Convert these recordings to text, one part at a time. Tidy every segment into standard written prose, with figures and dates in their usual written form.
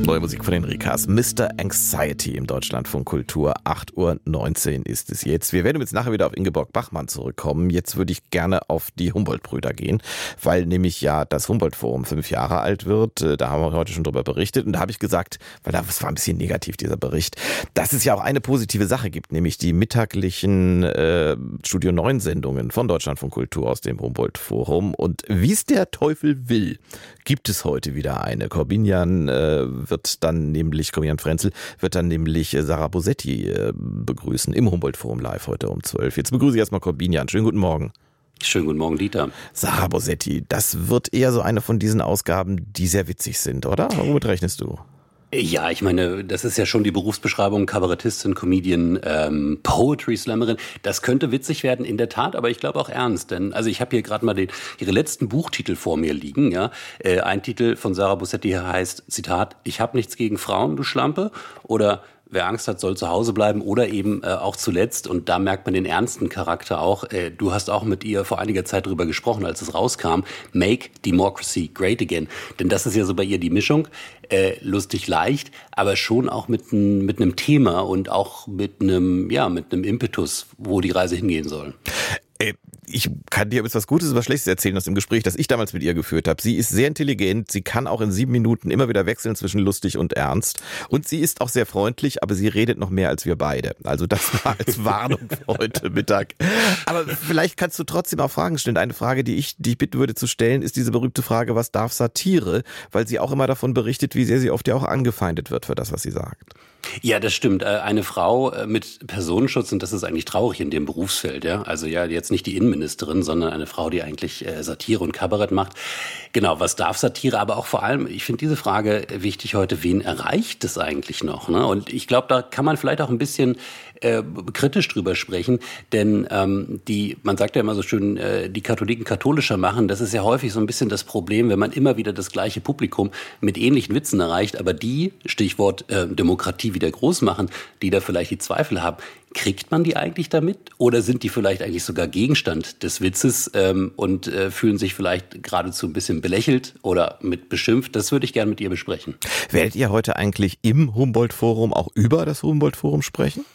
Neue Musik von den Rikas. Mr. Anxiety im Deutschlandfunk Kultur. 8:19 Uhr ist es jetzt. Wir werden jetzt nachher wieder auf Ingeborg Bachmann zurückkommen. Jetzt würde ich gerne auf die Humboldt-Brüder gehen, weil nämlich ja das Humboldt-Forum 5 Jahre alt wird. Da haben wir heute schon drüber berichtet. Und da habe ich gesagt, weil das war ein bisschen negativ, dieser Bericht, dass es ja auch eine positive Sache gibt, nämlich die mittaglichen Studio 9 Sendungen von Deutschlandfunk Kultur aus dem Humboldt-Forum. Und wie es der Teufel will, gibt es heute wieder eine. Corbinian Frenzel wird dann nämlich Sarah Bosetti begrüßen im Humboldt-Forum live heute um 12. Jetzt begrüße ich erstmal Corbinian. Schönen guten Morgen. Schönen guten Morgen, Dieter. Sarah Bosetti, das wird eher so eine von diesen Ausgaben, die sehr witzig sind, oder? Womit rechnest du? Ja, ich meine, das ist ja schon die Berufsbeschreibung, Kabarettistin, Comedian, Poetry Slammerin. Das könnte witzig werden, in der Tat, aber ich glaube auch ernst. Denn also ich habe hier gerade mal ihre letzten Buchtitel vor mir liegen. Ja, ein Titel von Sarah Bosetti heißt, Zitat, ich habe nichts gegen Frauen, du Schlampe. Oder wer Angst hat, soll zu Hause bleiben. Oder eben auch zuletzt, und da merkt man den ernsten Charakter auch, du hast auch mit ihr vor einiger Zeit drüber gesprochen, als es rauskam, Make Democracy Great Again. Denn das ist ja so bei ihr die Mischung, lustig leicht, aber schon auch mit einem Thema und auch mit einem Impetus, wo die Reise hingehen soll. Ich kann dir jetzt was Gutes oder was Schlechtes erzählen aus dem Gespräch, das ich damals mit ihr geführt habe. Sie ist sehr intelligent, sie kann auch in 7 Minuten immer wieder wechseln zwischen lustig und ernst. Und sie ist auch sehr freundlich, aber sie redet noch mehr als wir beide. Also das war als Warnung für heute Mittag. Aber vielleicht kannst du trotzdem auch Fragen stellen. Eine Frage, die ich dich bitten würde zu stellen, ist diese berühmte Frage, was darf Satire? Weil sie auch immer davon berichtet, wie sehr sie oft ja auch angefeindet wird für das, was sie sagt. Ja, das stimmt. Eine Frau mit Personenschutz, und das ist eigentlich traurig in dem Berufsfeld, ja. Also ja, jetzt nicht die Innenministerin, sondern eine Frau, die eigentlich Satire und Kabarett macht. Genau, was darf Satire? Aber auch vor allem, ich finde diese Frage wichtig heute, wen erreicht es eigentlich noch? Ne? Und ich glaube, da kann man vielleicht auch ein bisschen kritisch drüber sprechen, denn man sagt ja immer so schön, die Katholiken katholischer machen, das ist ja häufig so ein bisschen das Problem, wenn man immer wieder das gleiche Publikum mit ähnlichen Witzen erreicht, aber die, Stichwort Demokratie wieder groß machen, die da vielleicht die Zweifel haben, kriegt man die eigentlich damit? Oder sind die vielleicht eigentlich sogar Gegenstand des Witzes und fühlen sich vielleicht geradezu ein bisschen belächelt oder mit beschimpft? Das würde ich gerne mit ihr besprechen. Werdet ihr heute eigentlich im Humboldt-Forum auch über das Humboldt-Forum sprechen?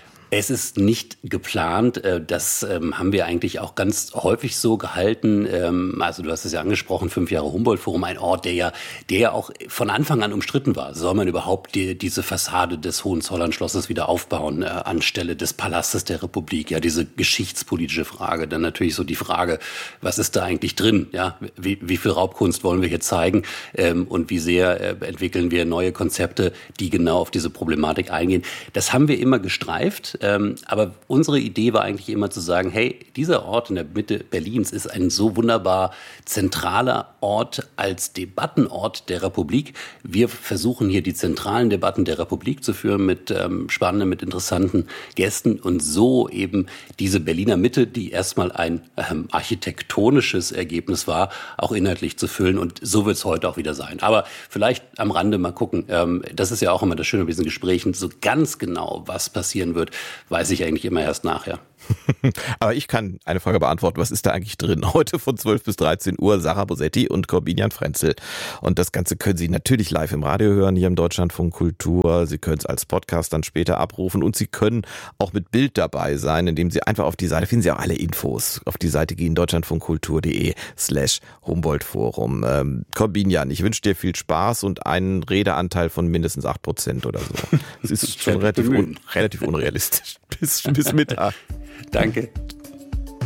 Es ist nicht geplant, das haben wir eigentlich auch ganz häufig so gehalten. Also du hast es ja angesprochen, 5 Jahre Humboldt-Forum, ein Ort, der ja auch von Anfang an umstritten war. Soll man überhaupt diese Fassade des Hohenzollern-Schlosses wieder aufbauen anstelle des Palastes der Republik? Ja, diese geschichtspolitische Frage. Dann natürlich so die Frage, was ist da eigentlich drin? Ja, wie viel Raubkunst wollen wir hier zeigen? Und wie sehr entwickeln wir neue Konzepte, die genau auf diese Problematik eingehen? Das haben wir immer gestreift. Aber unsere Idee war eigentlich immer zu sagen, hey, dieser Ort in der Mitte Berlins ist ein so wunderbar zentraler Ort als Debattenort der Republik. Wir versuchen hier die zentralen Debatten der Republik zu führen mit spannenden, mit interessanten Gästen und so eben diese Berliner Mitte, die erstmal ein architektonisches Ergebnis war, auch inhaltlich zu füllen. Und so wird es heute auch wieder sein. Aber vielleicht am Rande mal gucken. Das ist ja auch immer das Schöne bei diesen Gesprächen. So ganz genau, was passieren wird, weiß ich eigentlich immer erst nachher. Aber ich kann eine Frage beantworten. Was ist da eigentlich drin? Heute von 12 bis 13 Uhr Sarah Bosetti und Corbinian Frenzel. Und das Ganze können Sie natürlich live im Radio hören, hier im Deutschlandfunk Kultur. Sie können es als Podcast dann später abrufen und Sie können auch mit Bild dabei sein, indem Sie einfach auf die Seite, finden Sie auch alle Infos, auf die Seite gehen, deutschlandfunkkultur.de/Humboldt-Forum. Corbinian, ich wünsche dir viel Spaß und einen Redeanteil von mindestens 8% oder so. Das ist schon relativ unrealistisch. Bis Mittag. Danke.